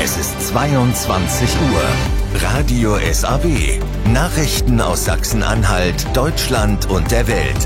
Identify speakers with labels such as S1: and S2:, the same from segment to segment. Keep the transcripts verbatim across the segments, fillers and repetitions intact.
S1: Es ist zweiundzwanzig Uhr. Radio S A B. Nachrichten aus Sachsen-Anhalt, Deutschland und der Welt.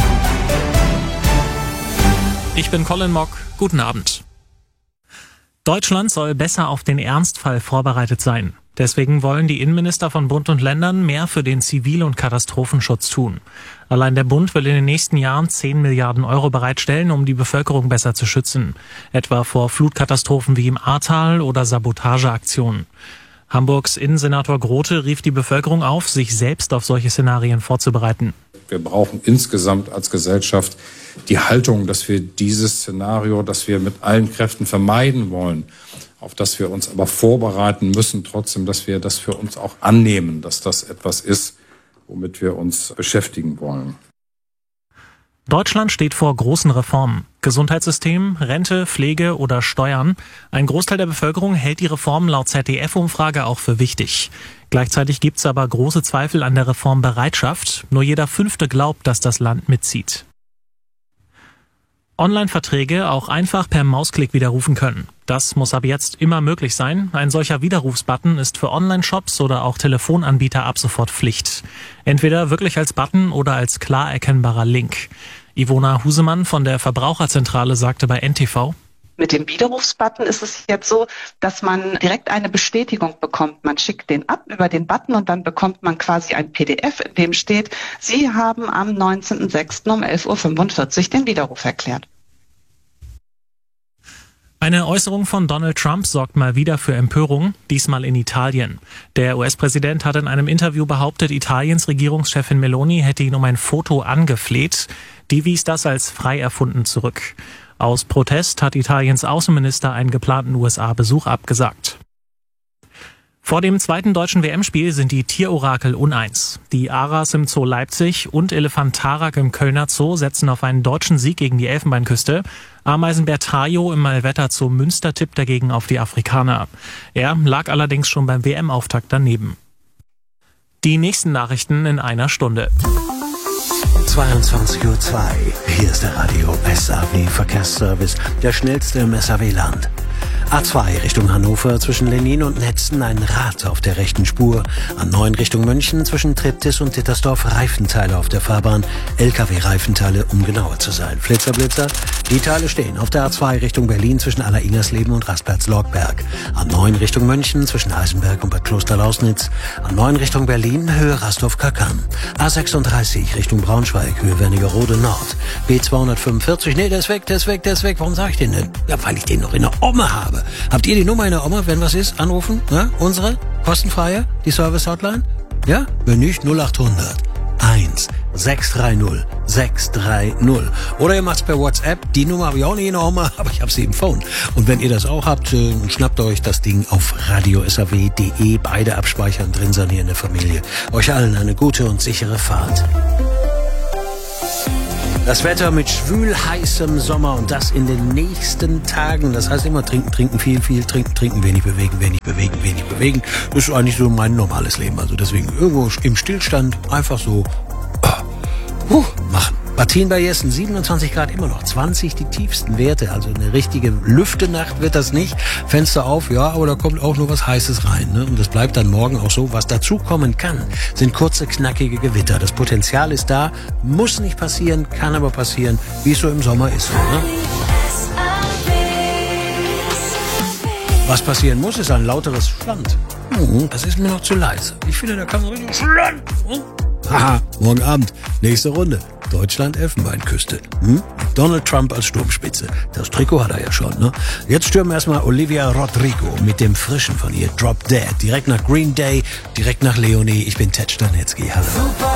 S2: Ich bin Colin Mock. Guten Abend. Deutschland soll besser auf den Ernstfall vorbereitet sein. Deswegen wollen die Innenminister von Bund und Ländern mehr für den Zivil- und Katastrophenschutz tun. Allein der Bund will in den nächsten Jahren zehn Milliarden Euro bereitstellen, um die Bevölkerung besser zu schützen. Etwa vor Flutkatastrophen wie im Ahrtal oder Sabotageaktionen. Hamburgs Innensenator Grote rief die Bevölkerung auf, sich selbst auf solche Szenarien vorzubereiten.
S3: Wir brauchen insgesamt als Gesellschaft die Haltung, dass wir dieses Szenario, das wir mit allen Kräften vermeiden wollen, auf das wir uns aber vorbereiten müssen, trotzdem, dass wir das für uns auch annehmen, dass das etwas ist, womit wir uns beschäftigen wollen.
S2: Deutschland steht vor großen Reformen. Gesundheitssystem, Rente, Pflege oder Steuern. Ein Großteil der Bevölkerung hält die Reformen laut Z D F-Umfrage auch für wichtig. Gleichzeitig gibt es aber große Zweifel an der Reformbereitschaft. Nur jeder Fünfte glaubt, dass das Land mitzieht. Online-Verträge auch einfach per Mausklick widerrufen können. Das muss ab jetzt immer möglich sein. Ein solcher Widerrufsbutton ist für Online-Shops oder auch Telefonanbieter ab sofort Pflicht. Entweder wirklich als Button oder als klar erkennbarer Link. Ivona Husemann von der Verbraucherzentrale sagte bei N T V:
S4: Mit dem Widerrufsbutton ist es jetzt so, dass man direkt eine Bestätigung bekommt. Man schickt den ab über den Button und dann bekommt man quasi ein P D F, in dem steht, Sie haben am neunzehnten sechsten um elf Uhr fünfundvierzig den Widerruf erklärt.
S2: Eine Äußerung von Donald Trump sorgt mal wieder für Empörung, diesmal in Italien. Der U S-Präsident hat in einem Interview behauptet, Italiens Regierungschefin Meloni hätte ihn um ein Foto angefleht. Die wies das als frei erfunden zurück. Aus Protest hat Italiens Außenminister einen geplanten U S A-Besuch abgesagt. Vor dem zweiten deutschen W M-Spiel sind die Tierorakel uneins. Die Aras im Zoo Leipzig und Elefant Tarak im Kölner Zoo setzen auf einen deutschen Sieg gegen die Elfenbeinküste. Ameisenbär Tajo im Malvetter Zoo Münster tippt dagegen auf die Afrikaner. Er lag allerdings schon beim W M-Auftakt daneben. Die nächsten Nachrichten in einer Stunde.
S5: zweiundzwanzig Uhr zwei. Hier ist der Radio S A W Verkehrsservice, der schnellste im S A W-Land. A zwei Richtung Hannover zwischen Lenin und Netzen ein Rad auf der rechten Spur. A neun Richtung München zwischen Treptis und Dittersdorf Reifenteile auf der Fahrbahn. L K W-Reifenteile, um genauer zu sein. Flitzer, Blitzer. Die Teile stehen auf der A zwei Richtung Berlin zwischen Aller-Ingersleben und Rastplatz-Logberg. A neun Richtung München zwischen Eisenberg und Bad Kloster-Lausnitz. A neun Richtung Berlin Höhe Rastorf-Kackern. A sechsunddreißig Richtung Braunschweig Höhe Wernigerode Nord. B zweihundertfünfundvierzig. Nee, der ist weg, der ist weg, der ist weg. Warum sag ich den denn? Ja, weil ich den noch in der Omme habe. Habt ihr die Nummer in der Oma, wenn was ist? Anrufen? Ja? Unsere? Kostenfreie? Die Service-Hotline? Ja? Wenn nicht, null achthundert eins sechs drei null sechs drei null. Oder ihr macht's per WhatsApp. Die Nummer habe ich auch nicht in der Oma, aber ich habe sie im Phone. Und wenn ihr das auch habt, äh, schnappt euch das Ding auf radio s a w punkt de. Beide abspeichern, drin sein hier in der Familie. Euch allen eine gute und sichere Fahrt. Das Wetter mit schwül heißem Sommer und das in den nächsten Tagen. Das heißt immer trinken, trinken, viel, viel, trinken, trinken, wenig bewegen, wenig bewegen, wenig bewegen. Das ist eigentlich so mein normales Leben. Also deswegen irgendwo im Stillstand einfach so uh, uh, machen. Bad Berjessen, siebenundzwanzig Grad immer noch, zwanzig die tiefsten Werte, also eine richtige Lüftenacht wird das nicht. Fenster auf, ja, aber da kommt auch nur was Heißes rein, ne? Und das bleibt dann morgen auch so. Was dazu kommen kann, sind kurze, knackige Gewitter. Das Potenzial ist da, muss nicht passieren, kann aber passieren, wie es so im Sommer ist. Ne? Was passieren muss, ist ein lauteres Schland. Mhm, das ist mir noch zu leise. Ich finde, da kann man richtig Schland. Haha, morgen Abend, nächste Runde. Deutschland, Elfenbeinküste. Hm? Donald Trump als Sturmspitze. Das Trikot hat er ja schon, ne? Jetzt stürmen erstmal Olivia Rodrigo mit dem Frischen von ihr, Drop Dead. Direkt nach Green Day, direkt nach Leonie. Ich bin Ted Stanetzky. Hallo.